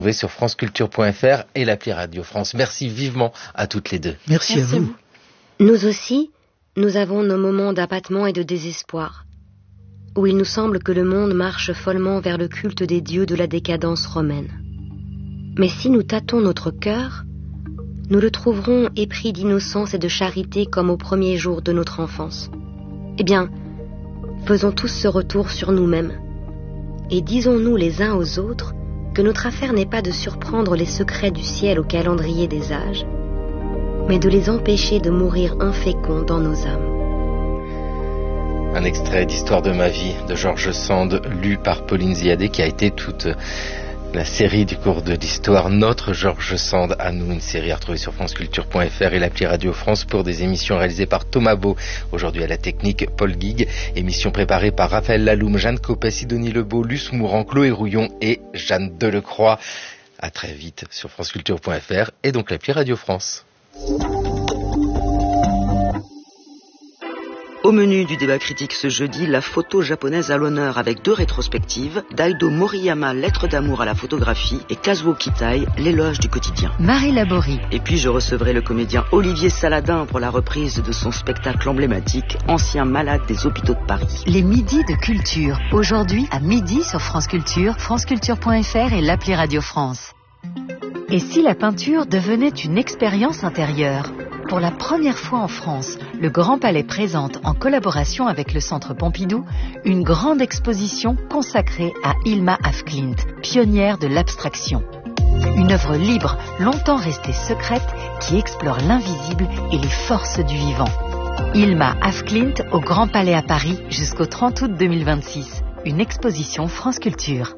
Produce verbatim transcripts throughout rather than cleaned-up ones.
Sur franceculture point f r et l'appli Radio France. Merci vivement à toutes les deux. Merci, Merci à vous. Nous aussi, nous avons nos moments d'abattement et de désespoir, où il nous semble que le monde marche follement vers le culte des dieux de la décadence romaine. Mais si nous tâtons notre cœur, nous le trouverons épris d'innocence et de charité comme aux premiers jours de notre enfance. Eh bien, faisons tous ce retour sur nous-mêmes, et disons-nous les uns aux autres que notre affaire n'est pas de surprendre les secrets du ciel au calendrier des âges, mais de les empêcher de mourir inféconds dans nos âmes. Un extrait d'Histoire de ma vie de George Sand, lu par Pauline Ziadé, qui a été toute la série du cours de l'histoire, notre George Sand à nous, une série à retrouver sur franceculture point f r et l'appli Radio France pour des émissions réalisées par Thomas Beau. Aujourd'hui à la technique, Paul Guigues. Émission préparée par Raphaël Laloum, Jeanne Copet, Sidonie Lebeau, Luce Mourant, Chloé Rouillon et Jeanne Delecroix. À très vite sur franceculture point f r et donc l'appli Radio France. Au menu du débat critique ce jeudi, la photo japonaise à l'honneur avec deux rétrospectives, Daido Moriyama, Lettre d'amour à la photographie, et Kazuo Kitai, L'éloge du quotidien. Marie Laborie. Et puis je recevrai le comédien Olivier Saladin pour la reprise de son spectacle emblématique, Ancien malade des hôpitaux de Paris. Les midis de culture, aujourd'hui à midi sur France Culture, franceculture point f r et l'appli Radio France. Et si la peinture devenait une expérience intérieure ? Pour la première fois en France, le Grand Palais présente, en collaboration avec le Centre Pompidou, une grande exposition consacrée à Hilma af Klint, pionnière de l'abstraction. Une œuvre libre, longtemps restée secrète, qui explore l'invisible et les forces du vivant. Hilma af Klint au Grand Palais à Paris jusqu'au trente août deux mille vingt-six. Une exposition France Culture.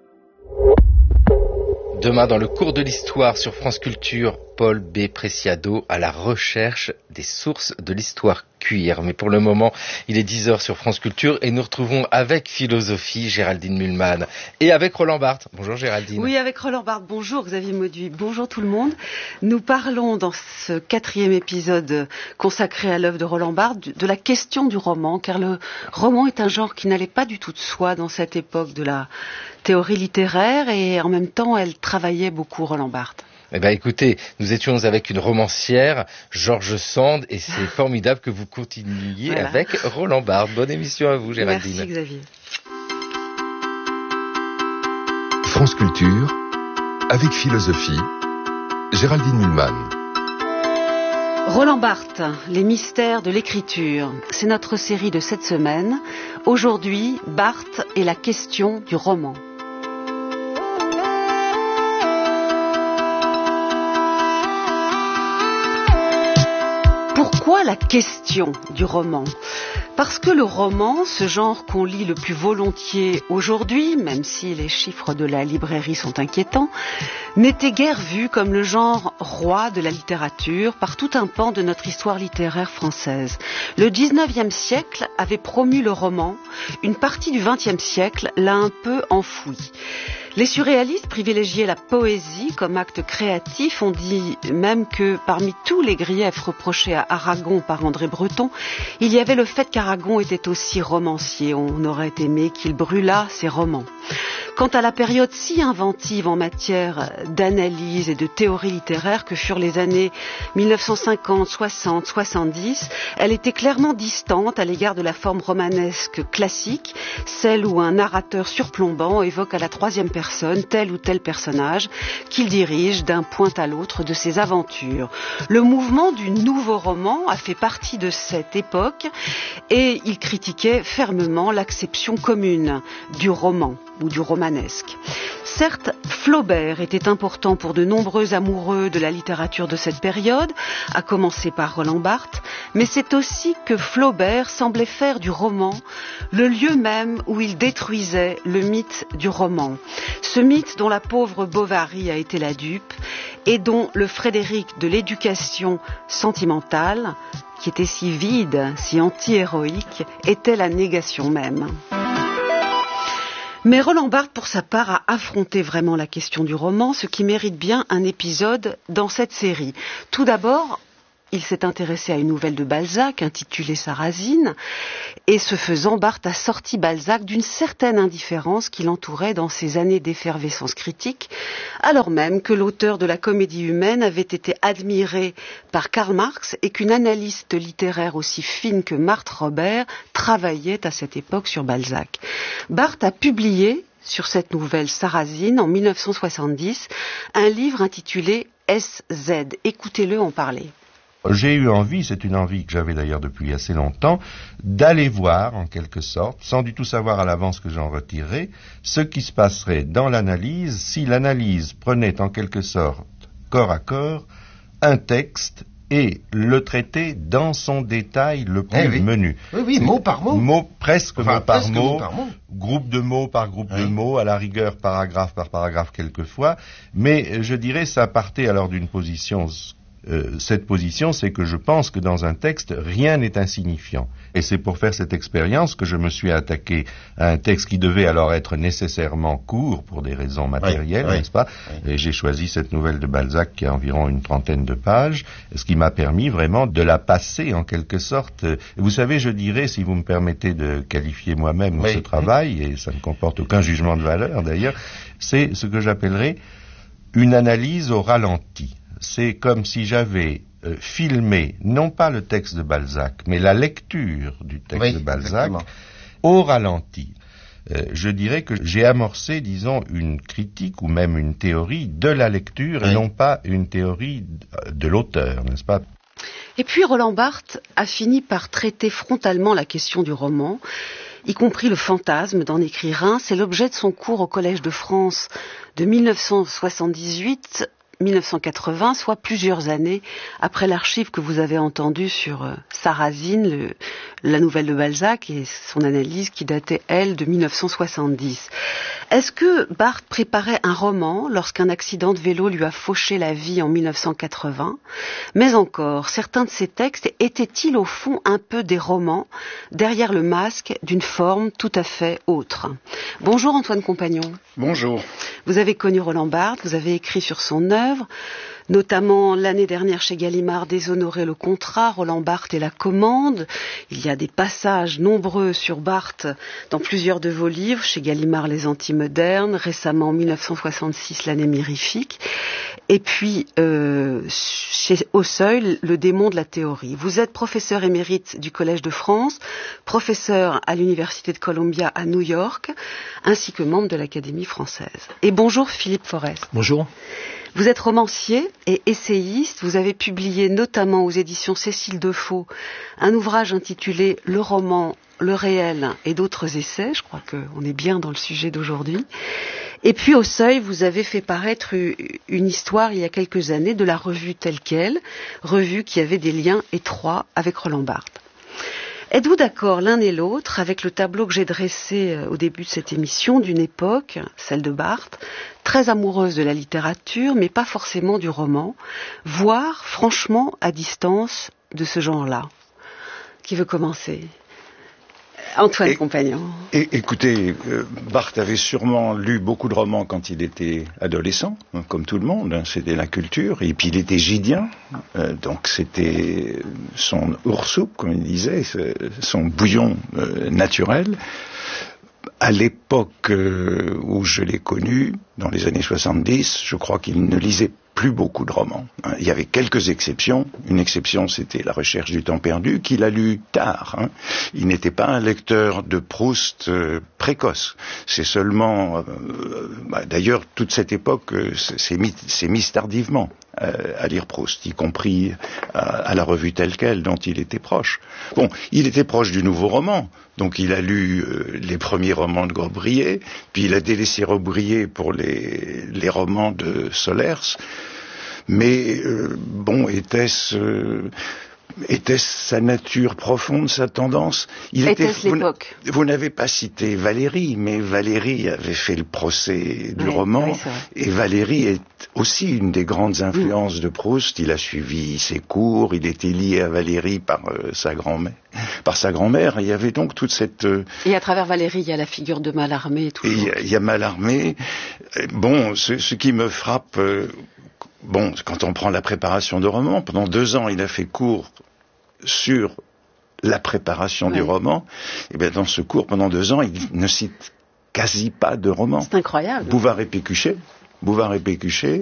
Demain, dans le cours de l'histoire sur France Culture, Paul B. Preciado à la recherche des sources de l'histoire cuir. Mais pour le moment, il est dix heures sur France Culture et nous retrouvons avec philosophie Géraldine Mühlmann et avec Roland Barthes. Bonjour Géraldine. Oui, avec Roland Barthes. Bonjour Xavier Mauduit. Bonjour tout le monde. Nous parlons dans ce quatrième épisode consacré à l'œuvre de Roland Barthes de la question du roman, car le roman est un genre qui n'allait pas du tout de soi dans cette époque de la théorie littéraire et en même temps, elle travaillait beaucoup Roland Barthes. Eh bien, écoutez, nous étions avec une romancière, George Sand, et c'est formidable que vous continuiez voilà. avec Roland Barthes. Bonne émission à vous, Géraldine. Merci, Xavier. France Culture, avec philosophie, Géraldine Mühlmann. Roland Barthes, les mystères de l'écriture. C'est notre série de cette semaine. Aujourd'hui, Barthes et la question du roman. Pourquoi la question du roman ? Parce que le roman, ce genre qu'on lit le plus volontiers aujourd'hui, même si les chiffres de la librairie sont inquiétants, n'était guère vu comme le genre roi de la littérature par tout un pan de notre histoire littéraire française. Le dix-neuvième siècle avait promu le roman, une partie du vingtième siècle l'a un peu enfoui. Les surréalistes privilégiaient la poésie comme acte créatif. On dit même que parmi tous les griefs reprochés à Aragon par André Breton, il y avait le fait qu'Aragon était aussi romancier. On aurait aimé qu'il brûlât ses romans. Quant à la période si inventive en matière d'analyse et de théorie littéraire que furent les années mille neuf cent cinquante, soixante, soixante-dix, elle était clairement distante à l'égard de la forme romanesque classique, celle où un narrateur surplombant évoque à la troisième personne tel ou tel personnage qu'il dirige d'un point à l'autre de ses aventures. Le mouvement du nouveau roman a fait partie de cette époque et il critiquait fermement l'acception commune du roman ou du romanesque. Certes, Flaubert était important pour de nombreux amoureux de la littérature de cette période, à commencer par Roland Barthes, mais c'est aussi que Flaubert semblait faire du roman le lieu même où il détruisait le mythe du roman. Ce mythe dont la pauvre Bovary a été la dupe et dont le Frédéric de l'éducation sentimentale, qui était si vide, si anti-héroïque, était la négation même. Mais Roland Barthes, pour sa part, a affronté vraiment la question du roman, ce qui mérite bien un épisode dans cette série. Tout d'abord, il s'est intéressé à une nouvelle de Balzac intitulée Sarrasine, et ce faisant, Barthes a sorti Balzac d'une certaine indifférence qui l'entourait dans ses années d'effervescence critique, alors même que l'auteur de la Comédie humaine avait été admiré par Karl Marx et qu'une analyste littéraire aussi fine que Marthe Robert travaillait à cette époque sur Balzac. Barthes a publié sur cette nouvelle Sarrasine en mille neuf cent soixante-dix un livre intitulé S Z. Écoutez-le en parler. J'ai eu envie, c'est une envie que j'avais d'ailleurs depuis assez longtemps, d'aller voir, en quelque sorte, sans du tout savoir à l'avance que j'en retirerais, ce qui se passerait dans l'analyse si l'analyse prenait en quelque sorte, corps à corps, un texte et le traitait dans son détail le plus eh oui. menu. Oui, oui, mot par mot. Mot, presque, enfin, mot, par presque mot, mot par mot, groupe de mots par groupe oui. de mots, à la rigueur paragraphe par paragraphe quelquefois, mais je dirais ça partait alors d'une position... Euh, cette position, c'est que je pense que dans un texte, rien n'est insignifiant. Et c'est pour faire cette expérience que je me suis attaqué à un texte qui devait alors être nécessairement court pour des raisons matérielles, oui, n'est-ce pas? Oui. Et j'ai choisi cette nouvelle de Balzac qui a environ une trentaine de pages, ce qui m'a permis vraiment de la passer en quelque sorte. Vous savez, je dirais, si vous me permettez de qualifier moi-même oui. ce travail, et ça ne comporte aucun jugement de valeur d'ailleurs, c'est ce que j'appellerais une analyse au ralenti. C'est comme si j'avais euh, filmé, non pas le texte de Balzac, mais la lecture du texte oui, de Balzac exactement. Au ralenti. Euh, je dirais que j'ai amorcé, disons, une critique ou même une théorie de la lecture oui. et non pas une théorie de l'auteur, n'est-ce pas? Et puis Roland Barthes a fini par traiter frontalement la question du roman, y compris le fantasme d'en écrire un. C'est l'objet de son cours au Collège de France de mille neuf cent soixante-dix-huit mille neuf cent quatre-vingts, soit plusieurs années après l'archive que vous avez entendue sur euh, Sarrasine, le, la nouvelle de Balzac, et son analyse qui datait, elle, de mille neuf cent soixante-dix. Est-ce que Barthes préparait un roman lorsqu'un accident de vélo lui a fauché la vie en mille neuf cent quatre-vingts? Mais encore, certains de ses textes étaient-ils au fond un peu des romans, derrière le masque d'une forme tout à fait autre? Bonjour Antoine Compagnon. Bonjour. Vous avez connu Roland Barthes, vous avez écrit sur son œuvre, notamment l'année dernière chez Gallimard, Déshonorer le contrat, Roland Barthes et la commande. Il y a des passages nombreux sur Barthes dans plusieurs de vos livres, chez Gallimard Les Antimodernes, récemment en mille neuf cent soixante-six L'année mirifique, et puis euh, chez Au Seuil, Le démon de la théorie. Vous êtes professeur émérite du Collège de France, professeur à l'Université de Columbia à New York, ainsi que membre de l'Académie française. Et bonjour Philippe Forest. Bonjour. Vous êtes romancier et essayiste. Vous avez publié notamment aux éditions Cécile Defaux un ouvrage intitulé Le roman, le réel et d'autres essais. Je crois qu'on est bien dans le sujet d'aujourd'hui. Et puis au Seuil, vous avez fait paraître une histoire il y a quelques années de la revue Telle Quelle, revue qui avait des liens étroits avec Roland Barthes. Êtes-vous d'accord l'un et l'autre avec le tableau que j'ai dressé au début de cette émission d'une époque, celle de Barthes, très amoureuse de la littérature, mais pas forcément du roman, voire franchement à distance de ce genre-là? Qui veut commencer? Antoine et, Compagnon. Et, écoutez, euh, Barthes avait sûrement lu beaucoup de romans quand il était adolescent, hein, comme tout le monde, hein, c'était la culture, et puis il était gidien, euh, donc c'était son oursoup, comme il disait, son bouillon euh, naturel. À l'époque euh, où je l'ai connu, dans les années soixante-dix, je crois qu'il ne lisait plus beaucoup de romans. Hein. Il y avait quelques exceptions. Une exception, c'était La recherche du temps perdu, qu'il a lu tard. Hein. Il n'était pas un lecteur de Proust euh, précoce. C'est seulement... Euh, bah, d'ailleurs, toute cette époque euh, s'est mise mis tardivement euh, à lire Proust, y compris à, à la revue Telle Quelle, dont il était proche. Bon, il était proche du nouveau roman. Donc il a lu euh, les premiers romans de Gaubrier, puis il a délaissé Gaubrier pour les, les romans de Solers. Mais euh, bon, était-ce euh, était-ce sa nature profonde, sa tendance? Il était-ce vous, l'époque? Vous n'avez pas cité Valéry, mais Valéry avait fait le procès du oui, roman, oui, et Valéry est aussi une des grandes influences mmh. de Proust. Il a suivi ses cours, il était lié à Valéry par euh, sa grand-mère. Par sa grand-mère, il y avait donc toute cette... Euh... Et à travers Valéry, il y a la figure de Mallarmé. Il y, y a Mallarmé. Bon, ce, ce qui me frappe... Euh, bon, quand on prend la préparation de roman, pendant deux ans, il a fait cours sur la préparation ouais. du roman. Et bien, dans ce cours, pendant deux ans, il ne cite quasi pas de roman. C'est incroyable. Bouvard et Pécuchet. Bouvard et Pécuchet,